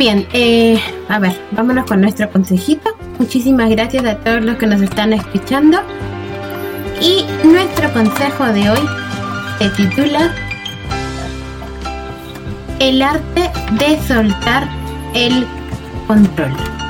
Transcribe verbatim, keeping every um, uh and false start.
Bien, eh, a ver, vámonos con nuestro consejito. Muchísimas gracias a todos los que nos están escuchando. Y nuestro consejo de hoy se titula El arte de soltar el control.